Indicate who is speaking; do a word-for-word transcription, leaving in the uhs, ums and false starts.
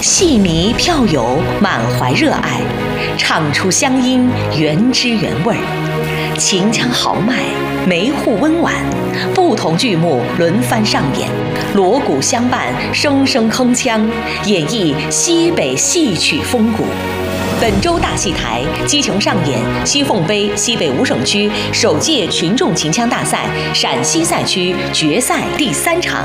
Speaker 1: 戏迷票友满怀热爱，唱出乡音原汁原味儿，秦腔豪迈，梅户温婉，不同剧目轮番上演，锣鼓相伴，声声铿锵，演绎西北戏曲风骨。本周大戏台基琼上演西凤杯西北五省区首届群众秦腔大赛陕西赛区决赛第三场。